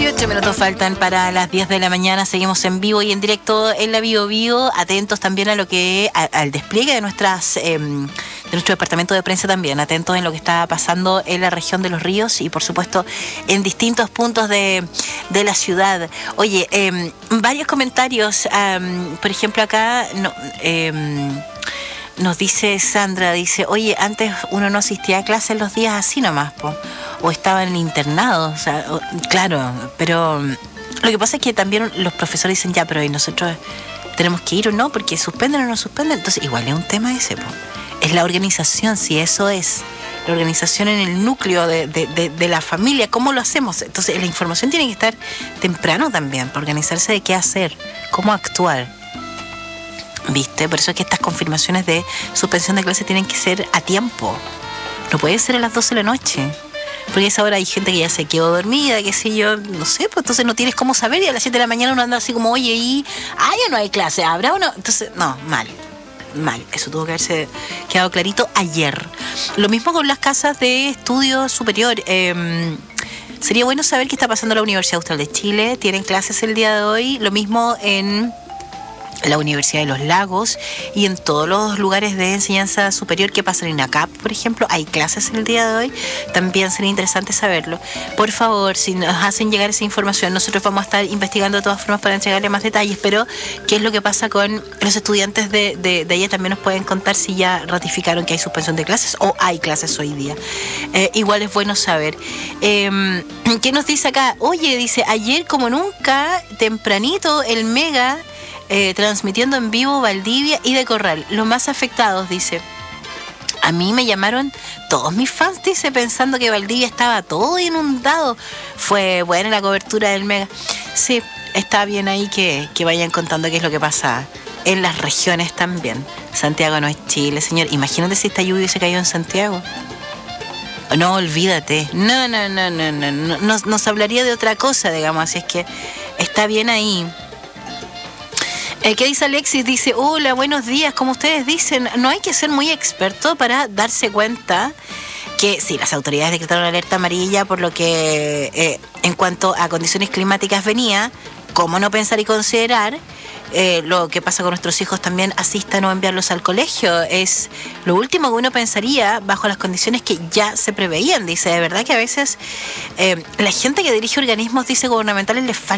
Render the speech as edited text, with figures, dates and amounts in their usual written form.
18 minutos faltan para las 10 de la mañana. Seguimos en vivo y en directo en la Bio Bio. Atentos también a lo que al despliegue de nuestro departamento de prensa también. Atentos en lo que está pasando en la región de Los Ríos y por supuesto en distintos puntos de la ciudad. Oye, varios comentarios. Por ejemplo, acá nos dice Sandra, dice, oye, antes uno no asistía a clases los días así nomás, o estaba en el internado, o sea, claro, pero lo que pasa es que también los profesores dicen, ya, pero ¿y nosotros tenemos que ir o no? Porque suspenden o no suspenden, entonces igual es un tema ese, es la organización, si eso es la organización en el núcleo de la familia, ¿cómo lo hacemos? Entonces la información tiene que estar temprano también, para organizarse de qué hacer, cómo actuar. ¿Viste? Por eso es que estas confirmaciones de suspensión de clase tienen que ser a tiempo. No puede ser a las 12 de la noche. Porque a esa hora hay gente que ya se quedó dormida, qué sé yo, no sé, pues entonces no tienes cómo saber y a las 7 de la mañana uno anda así como, oye, ya no hay clase, ¿habrá o no? Entonces, no, mal. Eso tuvo que haberse quedado clarito ayer. Lo mismo con las casas de estudio superior. Sería bueno saber qué está pasando en la Universidad Austral de Chile. Tienen clases el día de hoy. Lo mismo en la Universidad de los Lagos y en todos los lugares de enseñanza superior que pasan en INACAP, por ejemplo, hay clases el día de hoy, también sería interesante saberlo. Por favor, si nos hacen llegar esa información, nosotros vamos a estar investigando de todas formas para entregarle más detalles, pero qué es lo que pasa con los estudiantes de ayer, también nos pueden contar si ya ratificaron que hay suspensión de clases o hay clases hoy día. Igual es bueno saber. ¿Qué nos dice acá? Oye, dice, ayer como nunca, tempranito, el Mega transmitiendo en vivo Valdivia y de Corral, los más afectados, dice. A mí me llamaron todos mis fans, dice, pensando que Valdivia estaba todo inundado. Fue buena la cobertura del Mega. Sí, está bien ahí que vayan contando qué es lo que pasa en las regiones también. Santiago no es Chile, señor. Imagínate si esta lluvia hubiese caído en Santiago. No, olvídate. No. Nos hablaría de otra cosa, digamos, así es que está bien ahí. ¿Qué dice Alexis? Dice, hola, buenos días. Como ustedes dicen, no hay que ser muy experto para darse cuenta que sí, las autoridades decretaron alerta amarilla por lo que en cuanto a condiciones climáticas venía. ¿Cómo no pensar y considerar lo que pasa con nuestros hijos también, asistan o enviarlos al colegio? Es lo último que uno pensaría bajo las condiciones que ya se preveían. Dice, de verdad que a veces la gente que dirige organismos, dice, gubernamentales les falta